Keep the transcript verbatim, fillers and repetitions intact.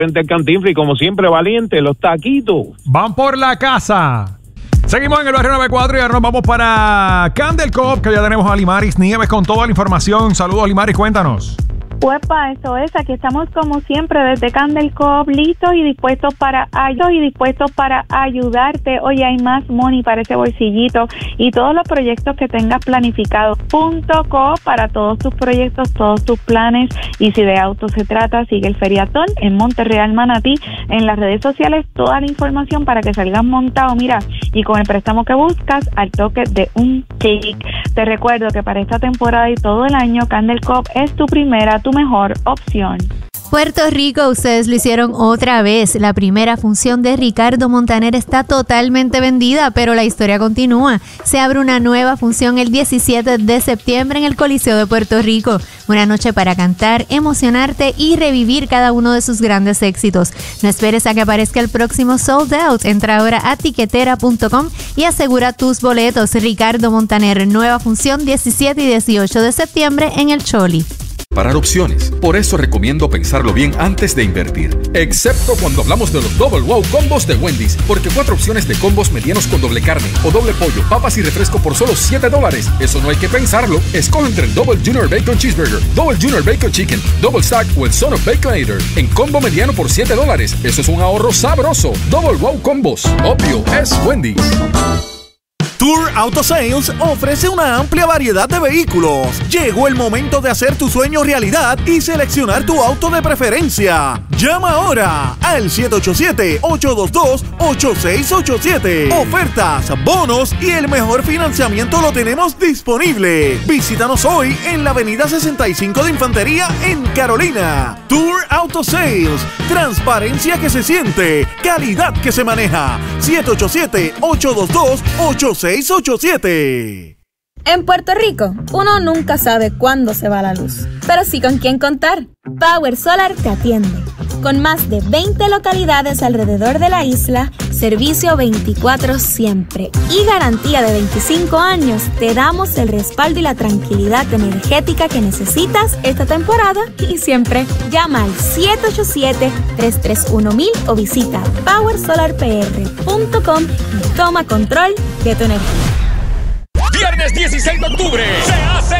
frente al Cantinflas y como siempre valiente, los taquitos. Van por la casa. Seguimos en el barrio noventa y cuatro y ahora nos vamos para Candel Coop, que ya tenemos a Limaris Nieves con toda la información. Saludos, Limaris, cuéntanos. Pues para eso es, aquí estamos como siempre desde Candel Coop, listos y dispuestos para y dispuestos para ayudarte. Hoy hay más money para ese bolsillito y todos los proyectos que tengas planificados. Punto co para todos tus proyectos, todos tus planes, y si de auto se trata, sigue el Feriatón en Monterreal, Manatí, en las redes sociales, toda la información para que salgas montado, mira, y con el préstamo que buscas al toque de un clic. Te recuerdo que para esta temporada y todo el año, Candel Coop es tu primera, tu mejor opción. Puerto Rico, ustedes lo hicieron otra vez. La primera función de Ricardo Montaner está totalmente vendida, pero la historia continúa. Se abre una nueva función el diecisiete de septiembre en el Coliseo de Puerto Rico. Una noche para cantar, emocionarte y revivir cada uno de sus grandes éxitos. No esperes a que aparezca el próximo sold out. Entra ahora a tiquetera punto com y asegura tus boletos. Ricardo Montaner, nueva función diecisiete y dieciocho de septiembre en el Choli. Parar opciones. Por eso recomiendo pensarlo bien antes de invertir. Excepto cuando hablamos de los Double Wow Combos de Wendy's. Porque cuatro opciones de combos medianos con doble carne o doble pollo, papas y refresco por solo siete dólares. Eso no hay que pensarlo. Escoge entre el Double Junior Bacon Cheeseburger, Double Junior Bacon Chicken, Double Stack o el Son of Baconator. En combo mediano por siete dólares. Eso es un ahorro sabroso. Double Wow Combos. Obvio es Wendy's. Tour Auto Sales ofrece una amplia variedad de vehículos. Llegó el momento de hacer tu sueño realidad y seleccionar tu auto de preferencia. Llama ahora al siete ocho siete, ocho dos dos, ocho seis ocho siete. Ofertas, bonos y el mejor financiamiento lo tenemos disponible. Visítanos hoy en la avenida sesenta y cinco de Infantería en Carolina. Tour Auto Sales. Transparencia que se siente. Calidad que se maneja. siete ocho siete, ocho dos dos, ocho seis ocho siete. En Puerto Rico, uno nunca sabe cuándo se va la luz, pero sí con quién contar. Power Solar te atiende. Con más de veinte localidades alrededor de la isla, servicio veinticuatro siempre y garantía de veinticinco años, te damos el respaldo y la tranquilidad energética que necesitas esta temporada y siempre. Llama al siete ocho siete, tres tres uno mil o visita power solar p r punto com y toma control de tu energía. Viernes dieciséis de octubre se hace